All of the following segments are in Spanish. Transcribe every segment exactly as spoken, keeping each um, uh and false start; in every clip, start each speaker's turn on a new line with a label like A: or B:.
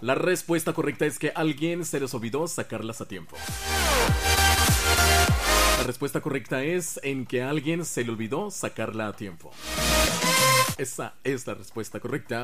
A: La respuesta correcta es que a alguien se les olvidó sacarlas a tiempo. La respuesta correcta es en que a alguien se le olvidó sacarla a tiempo. Esa es la respuesta correcta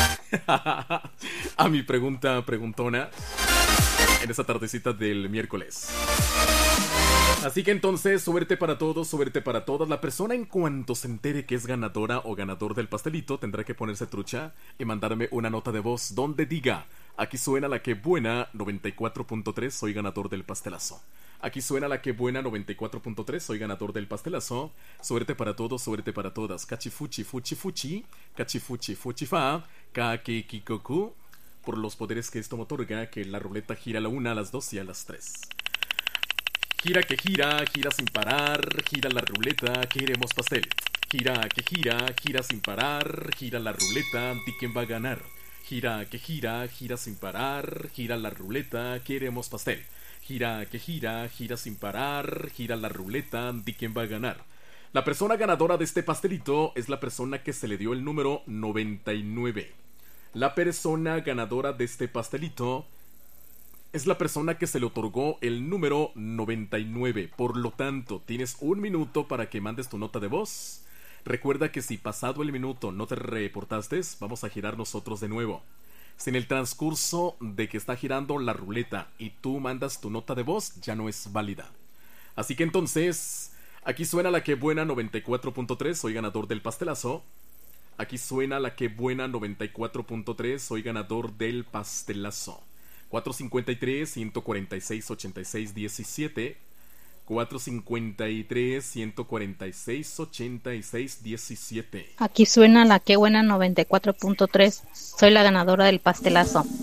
A: a mi pregunta preguntona en esa tardecita del miércoles. Así que entonces, suerte para todos, suerte para todas. La persona en cuanto se entere que es ganadora o ganador del pastelito tendrá que ponerse trucha y mandarme una nota de voz donde diga: aquí suena la que buena noventa y cuatro punto tres, soy ganador del pastelazo. Aquí suena la que buena noventa y cuatro punto tres, soy ganador del pastelazo. Suerte para todos, suerte para todas. Cachifuchi, fuchi, fuchi, cachifuchi, fuchi, fa, kakekikoku. Por los poderes que esto me otorga, que la ruleta gira a la una, a las dos y a las tres. Gira que gira, gira sin parar, gira la ruleta, queremos pastel. Gira que gira, gira sin parar, gira la ruleta, di quién va a ganar. Gira que gira, gira sin parar, gira la ruleta, queremos pastel. Gira que gira, gira sin parar, gira la ruleta, di quién va a ganar. La persona ganadora de este pastelito es la persona que se le dio el número noventa y nueve. La persona ganadora de este pastelito es la persona que se le otorgó el número noventa y nueve. Por lo tanto, tienes un minuto para que mandes tu nota de voz. Recuerda que si pasado el minuto no te reportaste, vamos a girar nosotros de nuevo. Si en el transcurso de que está girando la ruleta y tú mandas tu nota de voz, ya no es válida. Así que entonces, aquí suena la que buena noventa y cuatro punto tres, soy ganador del pastelazo. Aquí suena la que buena noventa y cuatro punto tres, soy ganador del pastelazo. cuatro cincuenta y tres, ciento cuarenta y seis, ochenta y seis, diecisiete. cuatro cincuenta y tres, ciento cuarenta y seis, ochenta y seis, diecisiete.
B: Aquí suena la que buena noventa y cuatro punto tres. Soy la ganadora del pastelazo.